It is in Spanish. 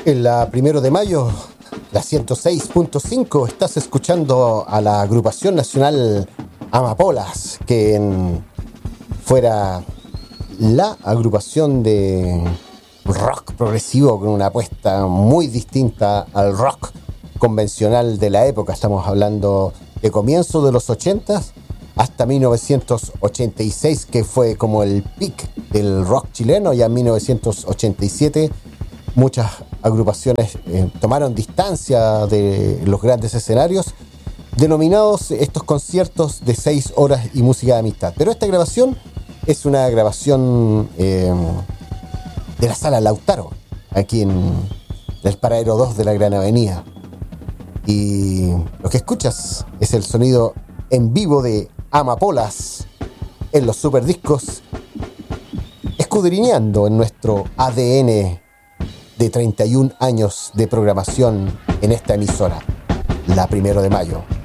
En la 1 de mayo, la 106.5, estás escuchando a la agrupación nacional Amapolas, que fuera la agrupación de rock progresivo con una apuesta muy distinta al rock convencional de la época. Estamos hablando de comienzo de los 80s hasta 1986, que fue como el peak del rock chileno. Ya en 1987 muchas agrupaciones tomaron distancia de los grandes escenarios, denominados estos conciertos de 6 horas y música de amistad. Pero esta grabación es una grabación de la Sala Lautaro, aquí en el Paradero 2 de la Gran Avenida. Y lo que escuchas es el sonido en vivo de Amapolas en los superdiscos, escudriñando en nuestro ADN de 31 años de programación en esta emisora, la 1 de mayo.